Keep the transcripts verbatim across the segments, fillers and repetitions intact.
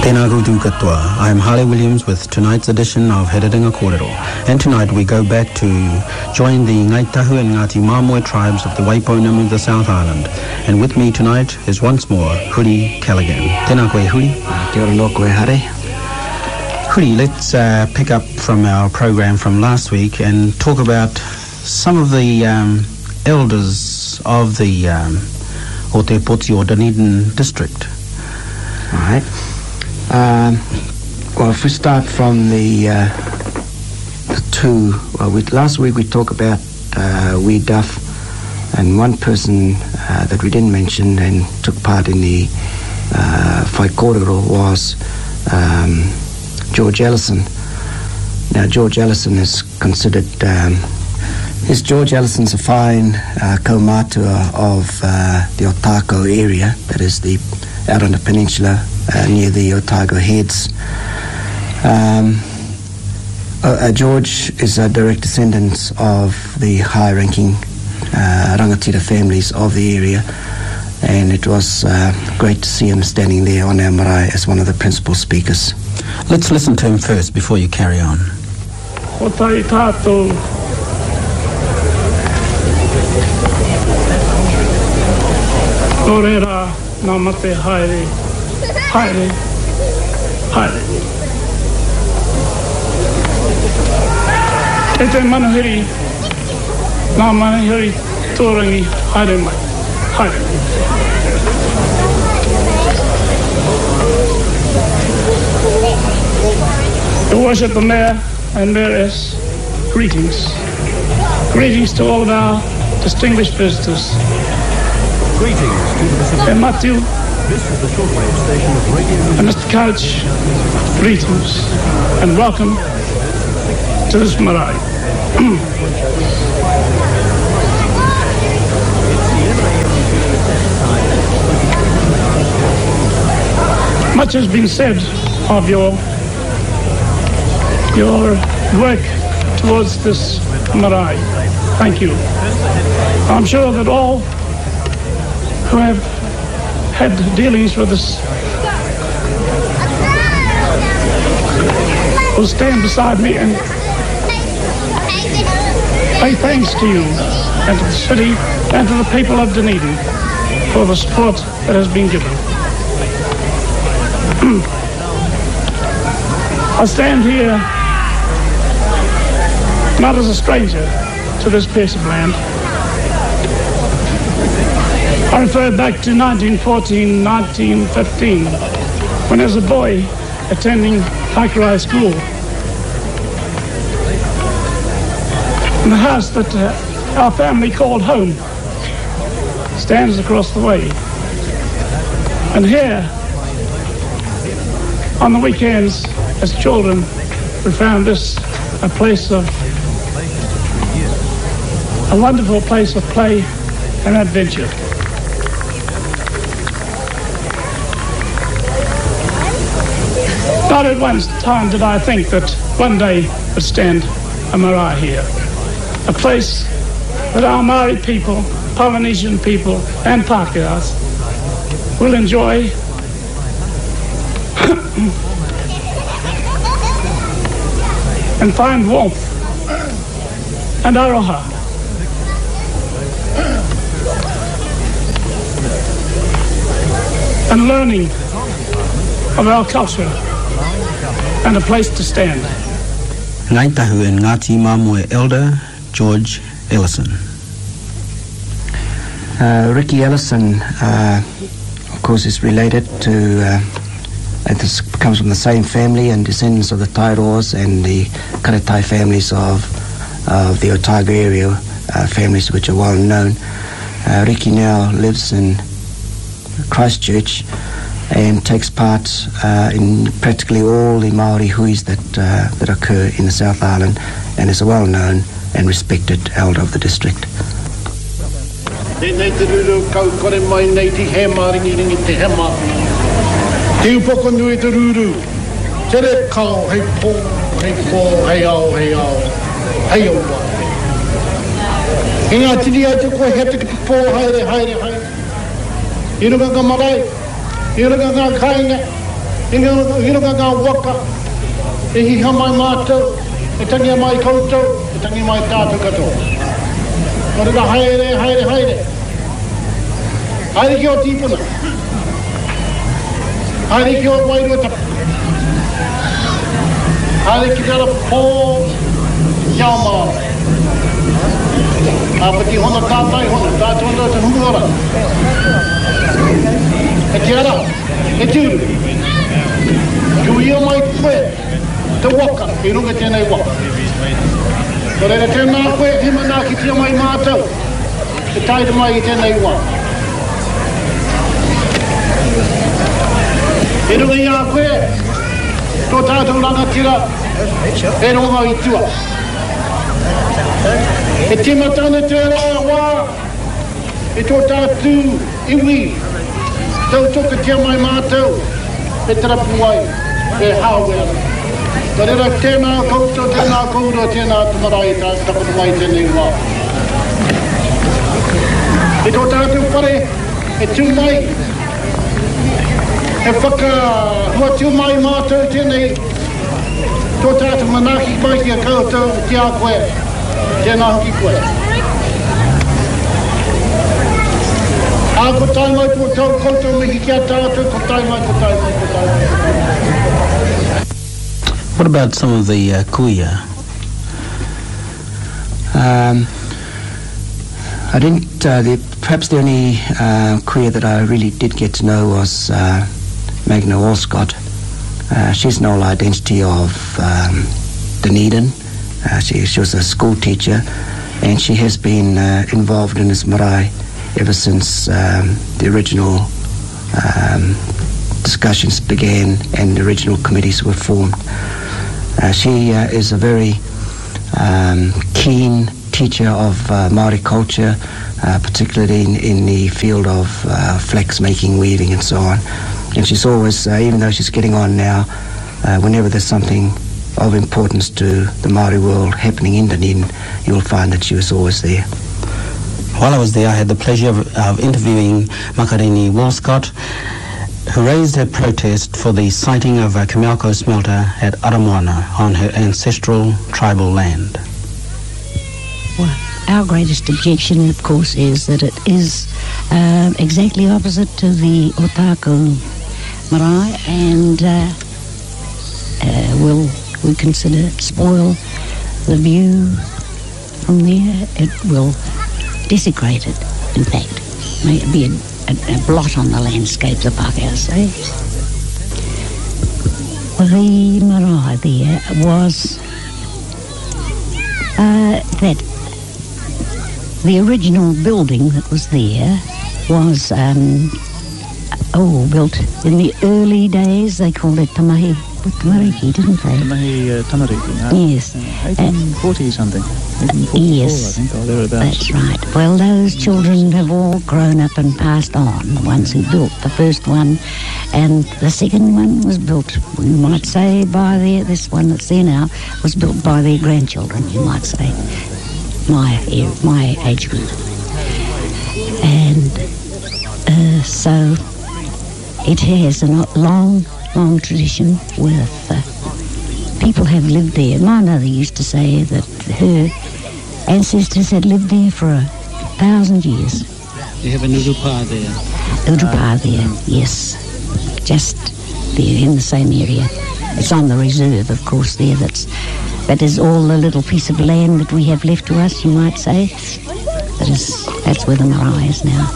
Tēnā koutou katoa. I am Harley Williams with tonight's edition of Hererenga Kōrero. And tonight we go back to join the Ngāi Tahu and Ngāti Māmoe tribes of the Waipounam of the South Island. And with me tonight is once more Huri Callaghan. Tēnā koe, Huri. Kia ora no koe, Hare. Huri, let's uh, pick up from our program from last week and talk about some of the um, elders of the um, o Te Poti or Dunedin district. All right. Um, well, if we start from the, uh, the two, well, we, last week we talked about uh, Wee Duff, and one person uh, that we didn't mention and took part in the uh, Whai Kōrero was um, George Ellison. Now, George Ellison is considered, um, is George Ellison's a fine uh, kaumātua of uh, the Otago area, that is the out on the peninsula uh, near the Otago Heads. Um, uh, uh, George is a direct descendant of the high-ranking uh, rangatira families of the area, and it was uh, great to see him standing there on our marae as one of the principal speakers. Let's listen to him first before you carry on. O tai tātou o reira nā mate haere, haere, haere. E te manuhiri, nā manuhiri tōrangi, haere mai, haere. To worship the Mayor and Mayoress, greetings. Greetings to all of our distinguished visitors. Greetings to the Pacific. And Matthew. This is the shortwave station of Radio. And Mister Couch, greetings and welcome to this marae. Much has been said of your your work towards this marae. Thank you. I'm sure that all who have had dealings with us will stand beside me and pay thanks to you and to the city and to the people of Dunedin for the support that has been given. I stand here not as a stranger to this piece of land. I refer back to nineteen fourteen, nineteen fifteen, when as a boy attending Haikurai School. And the house that uh, our family called home stands across the way. And here, on the weekends, as children, we found this a place of, a wonderful place of play and adventure. Not at one time did I think that one day would stand a marae here, a place that our Maori people, Polynesian people, and Pākehās will enjoy and find warmth and aroha. And learning of our culture and a place to stand. Ngāi Tahu and Ngāti Māmoe elder George Ellison. Uh, Ricky Ellison, uh, of course, is related to, uh, and this comes from the same family and descendants of the Tairoas and the Karetai families of, of the Otago area, uh, families which are well known. Uh, Ricky now lives in Christchurch and takes part uh, in practically all the Maori huis that uh, that occur in the South Island, and is a well-known and respected elder of the district. Tēnei te ruru kau kore mai nei ti hema ringi ringi te hema. Te upoko nui te ruru. Tere kau hei pō, hei pō, hei au, hei au, hei au wā. I ngā tiri ai te koe hete ki te pō, haere, haere, haere. I runga ka marae, i runga ka kāinga, Inga inga ngā waka, e hiha mai mātou, e tangia mai koutou, e tangia mai tātou katoa. Kore ka haere, haere, haere. Haere ki o tīpuna. Haere ki o wairua tapu. Haere ki tera pō, kia maa. Apati hona tātai hona, tātou hona te hunguara. E te ara, e tūru. Ki ia mai koe, te waka, i runga tēnei waka. Ko reira tēnā koe, he mana ki tia mai mātou, e taida mai i tēnei waka. E runga ia koe, tō tātou rangatira, e runga i tua. E te matana te rā wā, e tō tātū iwi, tau toka tia mai mātou, e tarapu ai, e hāwea. Ka rera tēnā koutou, tēnā koura, tēnā tumarai, tā tapatu mai tēnei wā. E tō tātū whare, e tū mai, e whaka hua tū mai mātou tēnei, tō tātū manaki mai kia koutou, kia koe. Tēnā hoki koe. Ā, ko tai mai ko tau koutou mihi kia tātou, ko tai mai, ko tai mai, ko tai mai. What about some of the uh, kuia? Um, I didn't, uh, the, perhaps the only uh, kuia that I really did get to know was uh, Magna Walscott. Uh, she's an old identity of um, Dunedin. Uh, she, she was a school teacher, and she has been uh, involved in this marae ever since um, the original um, discussions began and the original committees were formed. Uh, she uh, is a very um, keen teacher of uh, Māori culture, uh, particularly in, in the field of uh, flax making, weaving, and so on. And she's always, uh, even though she's getting on now, uh, whenever there's something of importance to the Māori world happening in Dunedin, you'll find that she was always there. While I was there, I had the pleasure of, of interviewing Makareni Walscott, who raised her protest for the siting of a Kamiako smelter at Aramoana on her ancestral tribal land. Well, our greatest objection, of course, is that it is uh, exactly opposite to the Otago marae, and uh, uh, will we consider spoil the view from there. It will desecrate it, in fact. May it be a, a, a blot on the landscape, the Pākehā say. The marae there was uh, that the original building that was there was um, oh built in the early days. They called it Tamahi Tamariki, didn't they? Tamahi uh, Tamariki. No? Yes. Uh, eighteen forty something. eighteen forty-four, yes. I think, or thereabouts. That's right. Well, those children have all grown up and passed on, the ones who built the first one. And the second one was built, you might say, by their, this one that's there now, was built by their grandchildren, you might say. My, my age group. And uh, so it has a long, long tradition with uh, people have lived there. My mother used to say that her ancestors had lived there for a thousand years. You have an urupa there? Urupa there, yes. Just there in the same area. It's on the reserve, of course, there. That's that is all the little piece of land that we have left to us, you might say. That is, that's where the marae is now.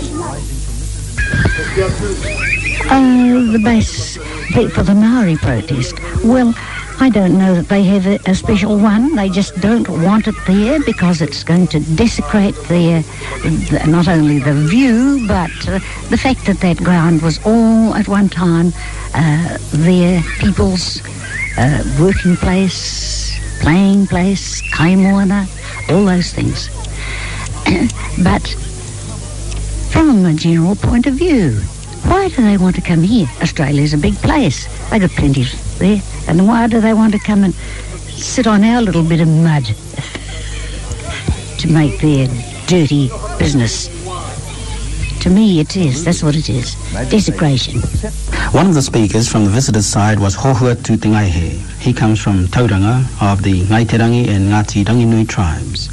Uh, the base for the Maori protest. Well, I don't know that they have a, a special one. They just don't want it there because it's going to desecrate their, the, not only the view, but uh, the fact that that ground was all at one time uh, their people's uh, working place, playing place, kaimoana, all those things. But from a general point of view, why do they want to come here? Australia's a big place. They've got plenty there. And why do they want to come and sit on our little bit of mud to make their dirty business To me, it is. That's what it is. Desecration. One of the speakers from the visitors' side was Hohua Tutingaihe. He comes from Tauranga of the Ngaiterangi and Ngati Ranginui tribes.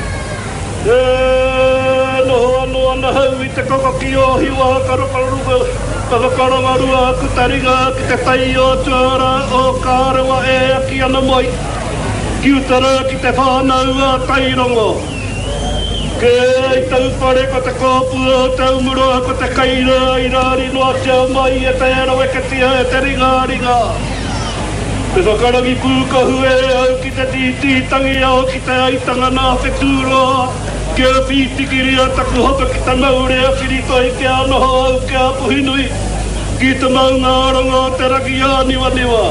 Ke tau pare ko te kōpua, tau muroa ko te kaira, i rāri noa tia mai e te ero e ke tia e te ringa ringa. Te whakarangi pūka hue au ki te tītītangi au ki te aitanga nā whetūroa. Kia whitikiria taku hopa ki te maure a whiritoi kia noho au kia puhinui. Ki te maunga aronga te raki a niwa niwa.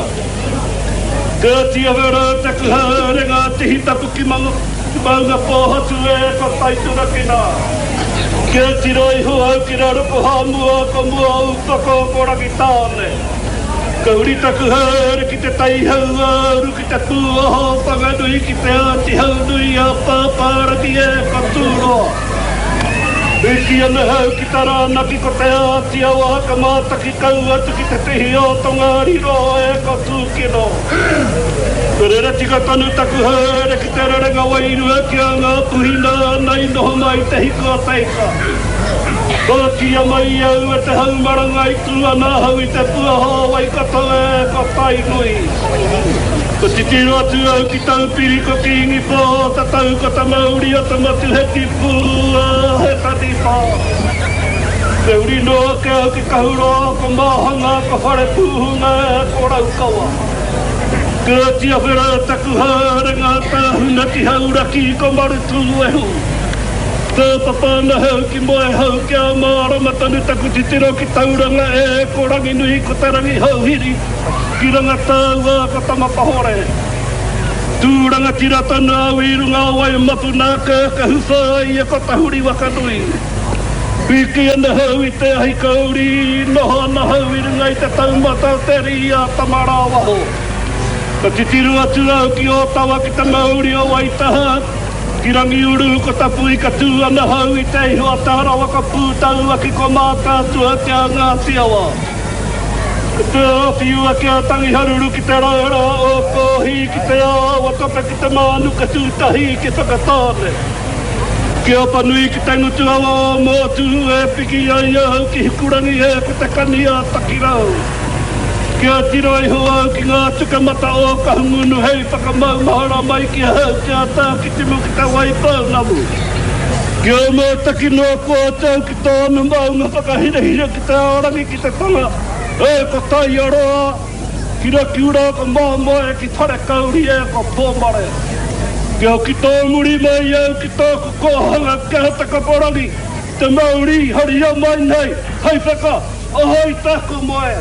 Kia tia vera te kuharenga te hitapu ki manga. Maunga pōhatu e ko taitura ki nā. Kia tiroi hu au ki rarupu hāmua ko mua au toko koraki tāne. Ka uri taku haere ki te taihau auru ki te tūaho panganui ki te āti haunui a pāpāraki e ko tūroa. Eki ana hau ki te rānaki ko te āti au haka mātaki kau atu ki te tehi o tongari roa e ko tūkino. Rere tika tanu taku haere ki te rerenga wairua ki a ngā puhina nei noho mai te hiku a teika. Ko kia mai au e te haumaranga i tuana hau i te puaho wai kato e ko tai nui. Ko titiro atu au ki tau piri ko ki ingi pō, ta tau ko ta mauri o ta matu he ki pūa he tati pā. Te uri noa ke au ki kahuroa ko mahanga ko whare pūhunga e ko raukawa. Kia tia whera taku harenga tāhuna ki hauraki ko marutu e hu. Te papana hau ki moe hau kia mārama tanu taku titiro ki tauranga e ko rangi nui ko te rangi hauhiri. Ki ranga tāua ko tamapahore. Tūranga tira tana au i runga wai mapu nā ka ka huwha i e ko tahuri wakanui. Piki ana hau i te ahi kauri, noho ana hau i runga i te taumata te ria tamara waho. Ka titiru atu au ki o tawa ki te mauri o Waitaha. Ki rangi uru ko tapu i ka tū ana hau i te ihua tārawa ka pūtau aki ko mātātua te a Ngāti Awa. Ka te awhiua ki a tangi haruru ki te raura o kohi ki te awa tope ki te mānu ka tūtahi ki whakatāne. Ki a panui ki te ngutu awa o mōtu e piki ai au ki hikurangi e ko te kani a takirau. Kia tiroi ho au ki ngā tuka mata o ka hungunu hei whakamau mahara mai ki hau te ata ki te mu ki te waipau namu. Kia mō taki noa kua tau ki tōnu maunga whakahirehira ki te aorangi ki te tonga. E ko tai aroa, ki raki ura ko māmoe ki tare kauri e ko pōmare. Kia ki tō muri mai au ki tōku kohanga kia hata ka porangi. Te mauri hari au mai nei, hei whaka, ahoi taku moe.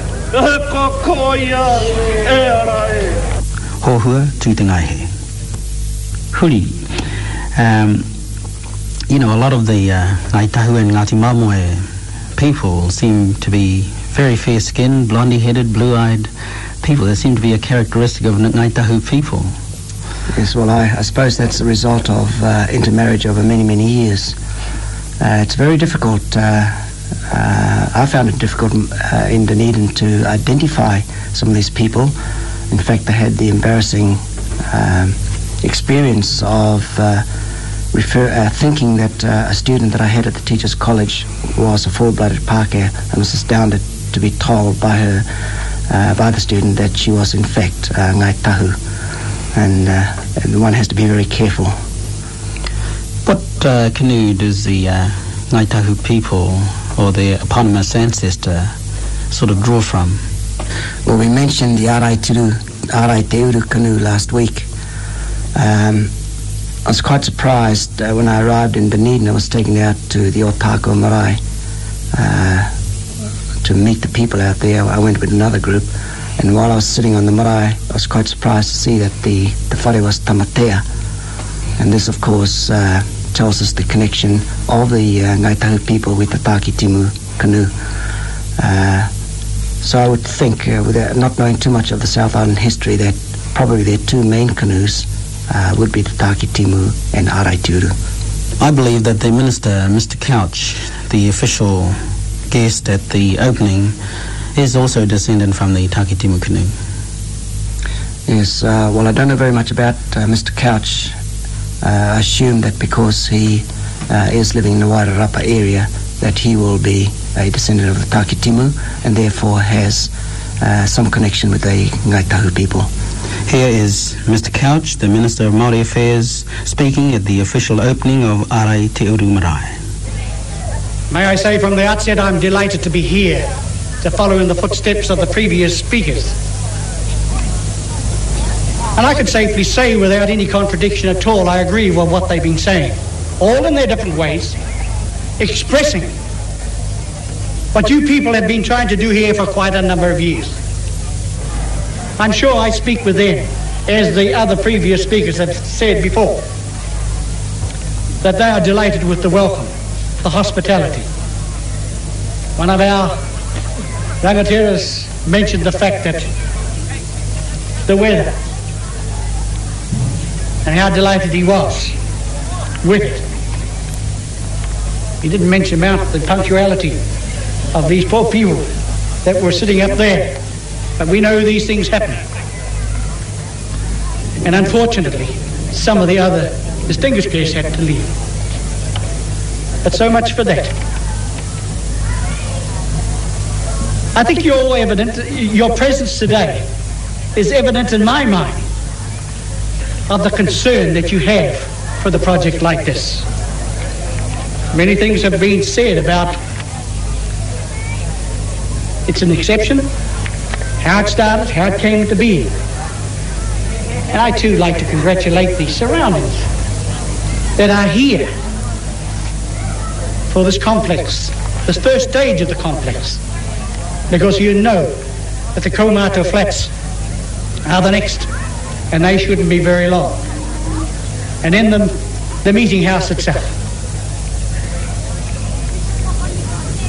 Hohua Tutingaihe. Huri. Um, you know, a lot of the uh, Ngāi Tahu and Ngāti Māmoe people seem to be very fair-skinned, blondie-headed, blue-eyed people. They seem to be a characteristic of Ngāi Tahu people. Yes, well, I, I suppose that's the result of uh, intermarriage over many, many years. Uh, it's very difficult. Uh, Uh, I found it difficult uh, in Dunedin to identify some of these people. In fact, I had the embarrassing um, experience of uh, refer, uh, thinking that uh, a student that I had at the Teachers College was a full-blooded Pākehā, and was astounded to be told by her, uh, by the student, that she was in fact uh, Ngāi Tahu. And, uh, and one has to be very careful. What uh, canoe does the uh, Ngāi Tahu people or their eponymous ancestor sort of draw from? Well, we mentioned the Arai Turu, Arai Te Uru canoe last week. Um, I was quite surprised uh, when I arrived in Dunedin. I was taken out to the Otako Marae uh, to meet the people out there. I went with another group, and while I was sitting on the marae, I was quite surprised to see that the, the whare was tamatea. And this, of course, uh, tells us the connection of the uh, Ngāi Tahu people with the Tāki Timu canoe. Uh, so I would think, uh, without not knowing too much of the South Island history, that probably their two main canoes uh, would be the Tāki Timu and Arai Te Uru. I believe that the minister, Mister Couch, the official guest at the opening is also a descendant from the Takitimu canoe. Yes, uh, well, I don't know very much about uh, Mister Couch. Uh, I assume that because he uh, is living in the Wairarapa area, that he will be a descendant of the Takitimu and therefore has uh, some connection with the Ngai Tahu people. Here is Mister Couch, the Minister of Māori Affairs, speaking at the official opening of Arai Te Uru Marae. May I say from the outset I'm delighted to be here to follow in the footsteps of the previous speakers. And I can safely say without any contradiction at all, I agree with what they've been saying, all in their different ways, expressing what you people have been trying to do here for quite a number of years. I'm sure I speak with them, as the other previous speakers have said before, that they are delighted with the welcome, the hospitality. One of our rangateras mentioned the fact that the weather and how delighted he was with it. He didn't mention about the punctuality of these poor people that were sitting up there. But we know these things happen. And unfortunately, some of the other distinguished guests had to leave. But so much for that. I think you're evident, your presence today is evident in my mind of the concern that you have for the project like this. Many things have been said about it's an exception, how it started, how it came to be. And I too like to congratulate the surroundings that are here for this complex, this first stage of the complex, because you know that the Kaumato Flats are the next, and they shouldn't be very long. And in them, the meeting house itself.